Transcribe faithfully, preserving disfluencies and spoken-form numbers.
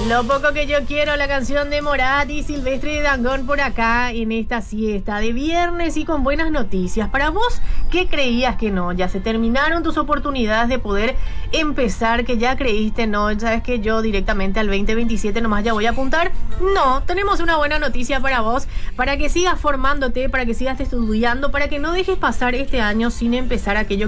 Lo poco que yo quiero, la canción de Morat y Silvestre y Dangond por acá en esta siesta de viernes y con buenas noticias. Para vos, ¿qué creías que no? Ya se terminaron tus oportunidades de poder empezar, que ya creíste, no, sabes que yo directamente al veinte veintisiete nomás ya voy a apuntar. No, tenemos una buena noticia para vos, para que sigas formándote, para que sigas estudiando, para que no dejes pasar este año sin empezar aquello